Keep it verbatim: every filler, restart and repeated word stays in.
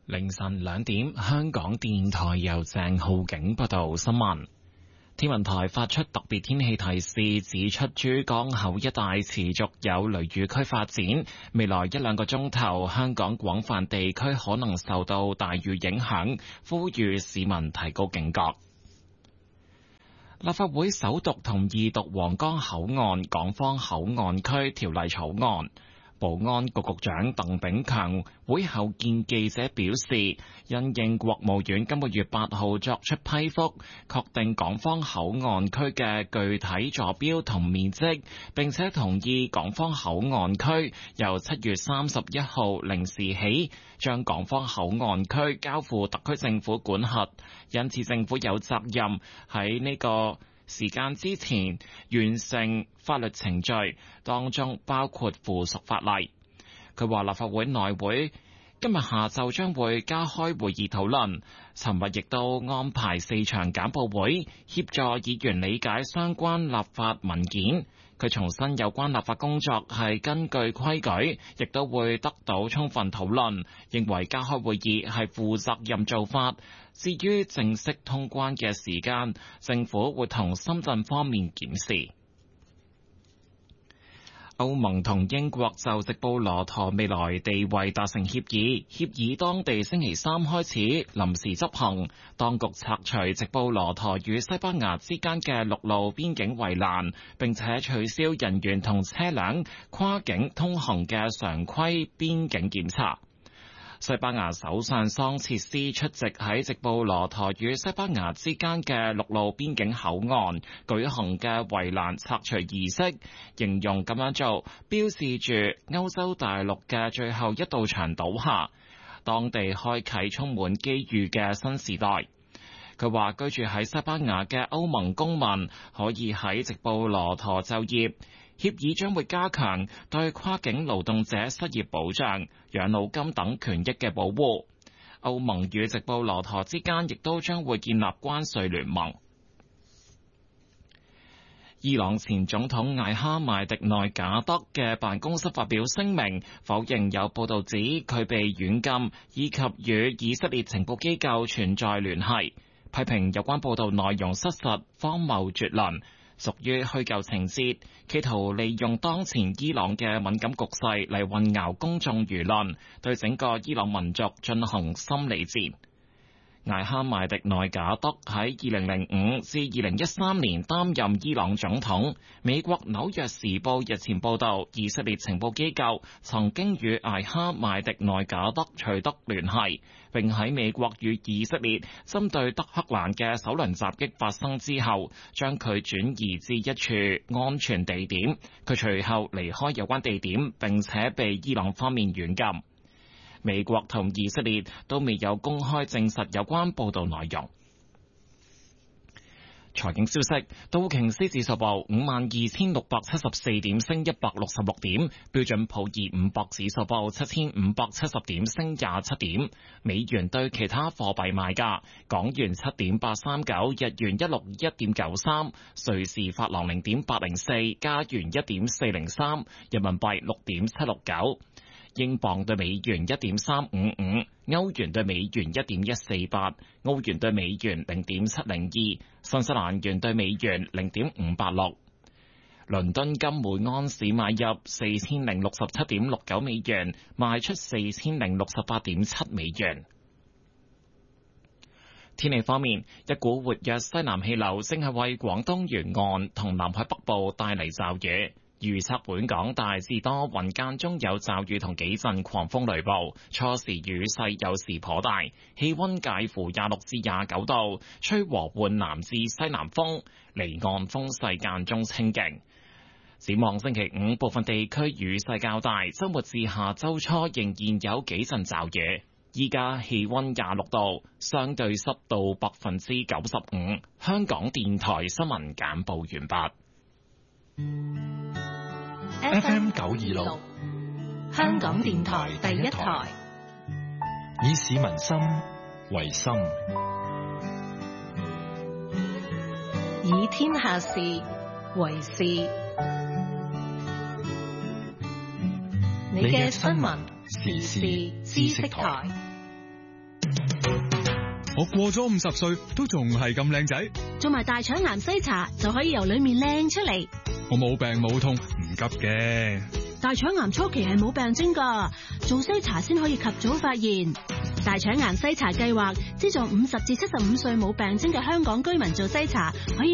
凌晨兩點，香港電台由鄭浩景報道新聞。天文台發出特別天氣提示，指出珠江口一帶持續有雷雨區發展，未來一兩個鐘頭，香港廣泛地區可能受到大雨影響，呼籲市民提高警覺。立法會首讀同二讀皇崗口岸港方口岸區條例草案。保安局局長鄧炳強會後見記者表示，因應國務院今個月八號作出批覆，確定港方口岸區嘅具體坐標同面積，並且同意港方口岸區由七月三十一號零時起，將港方口岸區交付特區政府管轄，因此政府有責任喺呢個時間之前完成法律程序，當中包括附屬法例。佢話立法會內會今日下晝將會加開會議討論，尋日亦都安排四場簡報會，協助議員理解相關立法文件。佢重申有關立法工作係根據規矩，亦都會得到充分討論，認為加開會議係負責任做法。至於正式通關嘅時間，政府會同深圳方面檢視。歐盟同英國就直布羅陀未來地位達成協議，協議當地星期三開始臨時執行。當局拆除直布羅陀與西班牙之間嘅陸路邊境圍欄，並且取消人員同車輛跨境通行嘅常規邊境檢查。西班牙首相桑切斯出席喺直布羅陀與西班牙之間嘅陸路邊境口岸舉行嘅圍欄拆除儀式，形容咁樣做標示住歐洲大陸嘅最後一道牆倒下，當地開啟充滿機遇嘅新時代。佢話居住喺西班牙嘅歐盟公民可以喺直布羅陀就業。協議將會加強對跨境勞動者失業保障、養老金等權益嘅保護。歐盟與直布羅陀之間亦都將會建立關稅聯盟。伊朗前總統艾哈邁迪內賈德嘅辦公室發表聲明，否認有報道指佢被軟禁，以及與以色列情報機構存在聯繫，批評有關報道內容失實、荒謬絕倫，屬於虛構情節，企圖利用當前伊朗嘅敏感局勢嚟混淆公眾輿論，對整個伊朗民族進行心理戰。艾哈邁迪內賈德喺二零零五至二零一三年擔任伊朗總統。美國紐約時報日前報道，以色列情報機構曾經與艾哈邁迪內賈德取得聯繫，並喺美國與以色列針對德黑蘭嘅首輪襲擊發生之後，將佢轉移至一處安全地點。佢隨後離開有關地點，並且被伊朗方面軟禁。美國同以色列都未有公開證實有關報道內容。財經消息：道瓊斯指數報五萬二千六百七十四點，升一百六十六點；標準普爾五百指數報七千五百七十點，升廿七點。美元對其他貨幣賣價：港元七點八三九，日元一六一點九三，瑞士法郎零點八零四，加元一點四零三，人民幣六點七六九。英鎊對美元一點三五五，歐元對美元一點一四八，澳元對美元零點七零二，新西蘭元對美元零點五八六。倫敦金每安士買入四千零六十七點六九美元，賣出四千零六十八點七美元。天氣方面，一股活躍西南氣流正係為廣東沿岸同南海北部帶嚟驟雨。預測本港大致多雲，間中有驟雨同幾陣狂風雷暴，初時雨勢有時頗大，氣溫介乎廿六至廿九度，吹和緩南至西南風，離岸風勢間中清勁。展望星期五，部分地區雨勢較大，周末至下周初仍然有幾陣驟雨。依家氣溫廿六度，相對濕度百分之九十五。香港電台新聞簡報完畢。 F M 九二六，香港電台第一台，以市民心為心，以天下事為事。你嘅新聞時事知識台。 我過咗五十歲都仲係咁靚仔， 做埋大腸癌篩查就可以由裏面靚出嚟。 我冇病冇痛，唔急嘅。 大腸癌初期係冇病徵噶，做篩查先可以及早發現。大腸癌篩查計劃資助五十至七十五歲冇病徵嘅香港居民做篩查，可以